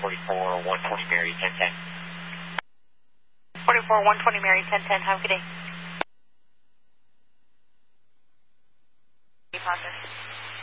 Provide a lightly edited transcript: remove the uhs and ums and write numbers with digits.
44 120 Mary 1010. 44 120 Mary 1010. Have a good day. Positive.